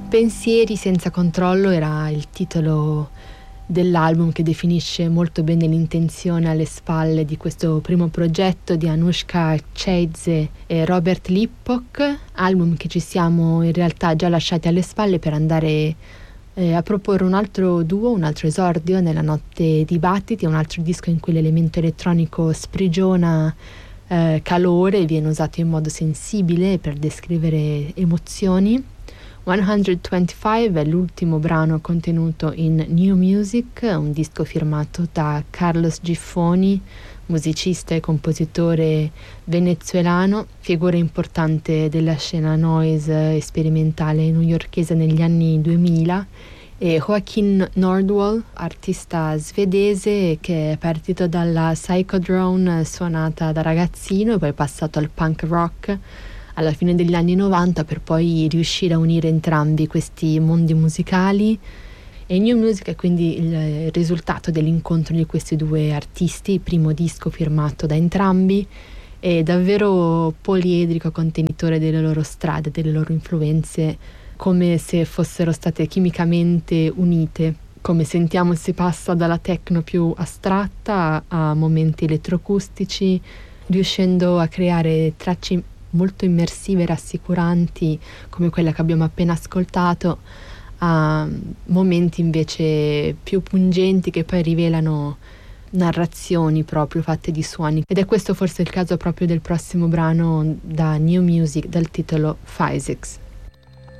Pensieri senza controllo era il titolo dell'album che definisce molto bene l'intenzione alle spalle di questo primo progetto di Anushka Chhaidze e Robert Lippock, album che ci siamo in realtà già lasciati alle spalle per andare a proporre un altro duo, un altro esordio nella Notte di Battiti, un altro disco in cui l'elemento elettronico sprigiona calore e viene usato in modo sensibile per descrivere emozioni. 125 è l'ultimo brano contenuto in New Music, un disco firmato da Carlos Giffoni, musicista e compositore venezuelano, figura importante della scena noise sperimentale newyorkese negli anni 2000, e Joaquin Nordwall, artista svedese che è partito dalla psychodrone suonata da ragazzino e poi è passato al punk rock alla fine degli anni 90 per poi riuscire a unire entrambi questi mondi musicali. E New Music è quindi il risultato dell'incontro di questi due artisti, primo disco firmato da entrambi, e davvero poliedrico, contenitore delle loro strade, delle loro influenze, come se fossero state chimicamente unite. Come sentiamo, si passa dalla techno più astratta a momenti elettroacustici, riuscendo a creare tracce molto immersive e rassicuranti come quella che abbiamo appena ascoltato, a momenti invece più pungenti che poi rivelano narrazioni proprio fatte di suoni. Ed è questo forse il caso proprio del prossimo brano da New Music dal titolo Physics.